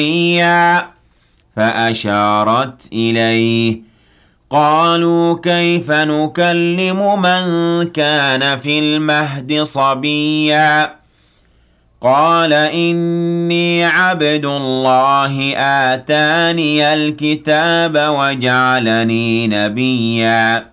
فأشارت إليه. قالوا كيف نكلم من كان في المهد صبيا قال إني عبد الله آتاني الكتاب وجعلني نبيا